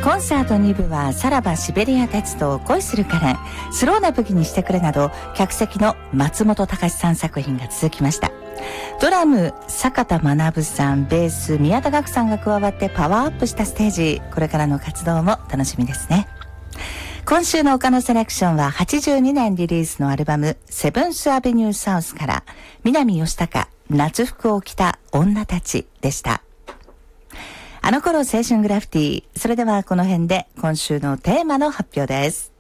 コンサート2部はさらばシベリア鉄道恋するカレン、スローな武器にしてくれなど客席の松本隆さん作品が続きました。ドラム坂田学さん、ベース宮田岳さんが加わってパワーアップしたステージ、これからの活動も楽しみですね。今週の岡野セレクションは82年リリースのアルバムセブンスアベニューサウスから南義孝、夏服を着た女たちでした。あの頃青春グラフィティ。それではこの辺で今週のテーマの発表です。